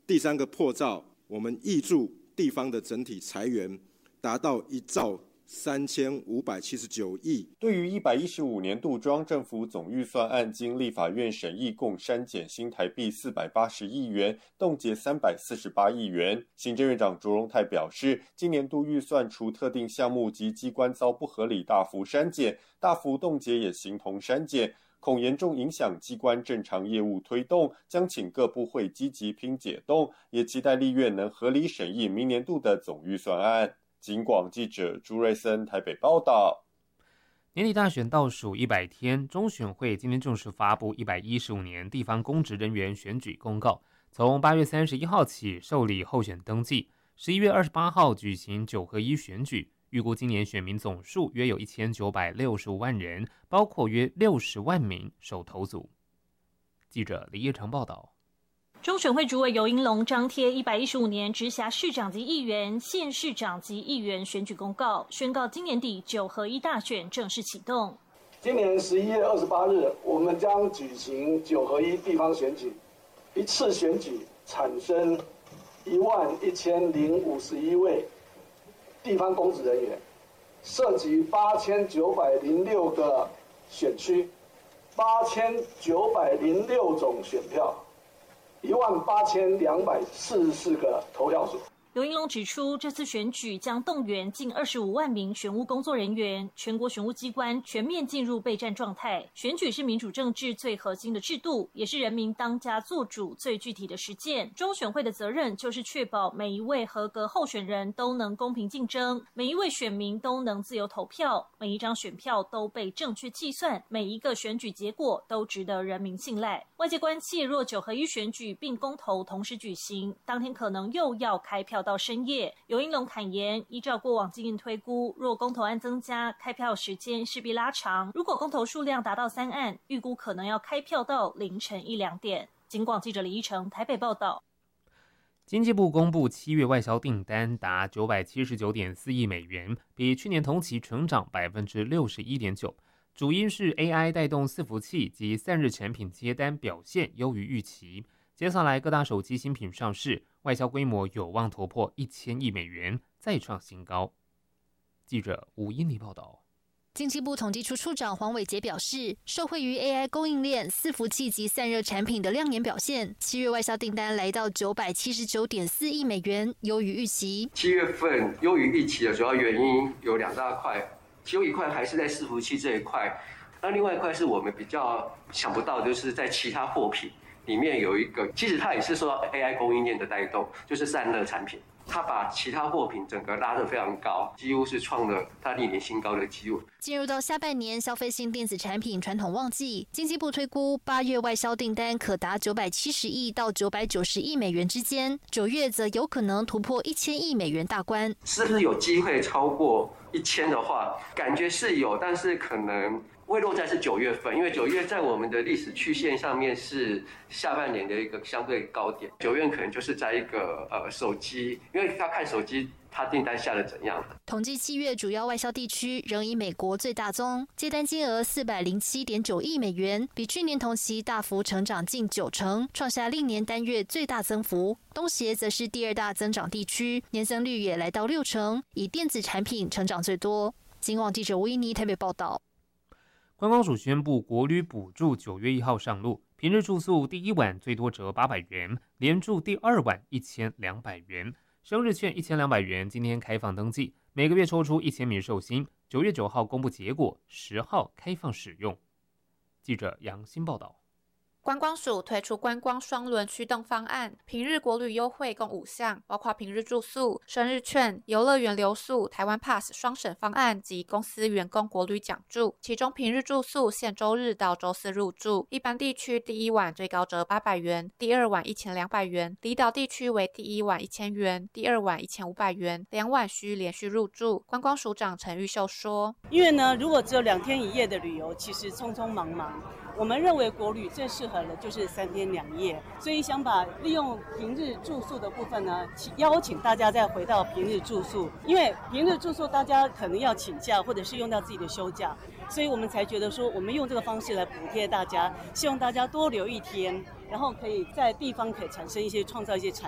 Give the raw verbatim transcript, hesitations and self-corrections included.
第三个破兆，我们挹注地方的整体财源达到一兆三千五百七十九亿。 对于一百一十五年度中央政府总预算案，经立法院审议，共删减新台币四百八十亿元，冻结三百四十八亿元。行政院长卓荣泰表示，今年度预算除特定项目及机关遭不合理大幅删减，大幅冻结也形同删减，恐严重影响机关正常业务推动，将请各部会积极拼解冻，也期待立院能合理审议明年度的总预算案。警广记者朱瑞森台北报道。 年底大选倒数一百天，中选会今天正式发布一百一十五年地方公职人员选举公告，从八月三十一号起受理候选登记，十一月二十八号举行九合一选举。预估今年选民总数约有一千九百六十五万人，包括约六十万名首投族。记者李业成报道。 中选会主委游盈隆张贴一百一十五年直辖市长及议员、县市长及议员选举公告，宣告今年底九合一大选正式启动。 今年十一月二十八日，我们将举行九合一地方选举，一次选举产生一万一千零五十一位地方公职人员，涉及八千九百零六个选区，八千九百零六种选票。一万八千两百四十四个投票所。 游盈隆指出，这次选举将动员近二十五万名选务工作人员，全国选务机关全面进入备战状态。选举是民主政治最核心的制度，也是人民当家作主最具体的实践。中选会的责任就是确保每一位合格候选人都能公平竞争，每一位选民都能自由投票，每一张选票都被正确计算，每一个选举结果都值得人民信赖。外界关切，若九合一选举并公投同时举行，当天可能又要开票到深夜。游盈隆坦言，依照过往经验推估，若公投案增加，开票时间势必拉长。如果公投数量达到三案，预估可能要开票到凌晨一两点。警广记者李依成台北报道。 经济部公布七月外销订单达九百七十九点四亿美元，比去年同期成长百分之六十一点九。主因是 A I 带动伺服器及散热产品接单表现优于预期。接下来各大手机新品上市，外销规模有望突破一千亿美元，再创新高。记者吴英妮报道。 经济部统计处处长黄伟杰表示，受惠于 A I 供应链、伺服器及散热产品的亮眼表现，七月外销订单来到九百七十九点四亿美元，优于预期。 七月份优于预期的主要原因有两大块，其中一块还是在伺服器这一块，那另外一块是我们比较想不到，就是在其他货品里面有一个，其实它也是受到 A I 供应链的带动，就是散热产品，它把其他货品整个拉得非常高，几乎是创了它历年新高的纪录。 进入到下半年，消费性电子产品传统旺季，经济部推估八月外销订单可达九百七十亿到九百九十亿美元之间，九月则有可能突破一千亿美元大关。 是不是有机会超过一千的话，感觉是有，但是可能会落在是九月份，因为九月在我们的历史曲线上面是下半年的一个相对高点，九月可能就是在一个呃手机，因为要看手机它订单下的怎样。 统计七月主要外销地区仍以美国最大宗，接单金额四百零七点九亿美元，比去年同期大幅成长近九成，创下历年单月最大增幅。东协则是第二大增长地区，年增率也来到六成，以电子产品成长最多。警广记者吴依妮台北报道。 观光署宣布，国旅补助九月一号上路，平日住宿第一晚最多折八百元，连住第二晚一千两百元，生日券一千两百元。今天开放登记，每个月抽出一千名寿星。九月九号公布结果，十号开放使用。记者杨欣报道。 观光署推出观光双轮驱动方案，平日国旅优惠共五项，包括平日住宿、生日券、游乐园留宿、台湾 Pass 双省方案及公司员工国旅奖助。其中平日住宿限周日到周四入住，一般地区第一晚最高折八百元，第二晚一千两百元；离岛地区为第一晚一千元，第二晚一千五百元，两晚需连续入住。观光署长陈玉秀说：“ 因为呢，如果只有两天一夜的旅游，其实匆匆忙忙。我们认为国旅最适合的就是三天两夜，所以想把利用平日住宿的部分呢，邀请大家再回到平日住宿，因为平日住宿大家可能要请假或者是用到自己的休假，所以我们才觉得说，我们用这个方式来补贴大家，希望大家多留一天，然后可以在地方可以产生一些创造一些产